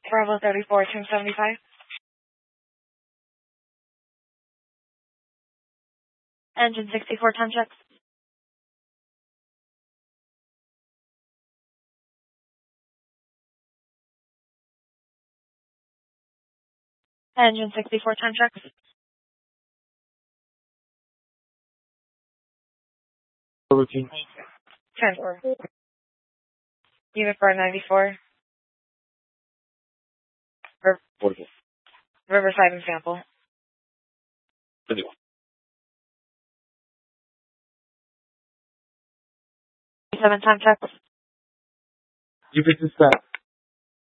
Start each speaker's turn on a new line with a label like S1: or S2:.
S1: Bravo 34, 275. Engine 64, time checks. Engine 64, time checks.
S2: Routine.
S1: 10-4. Unit bar 94. Riverside and sample. 7 time checks.
S2: You could just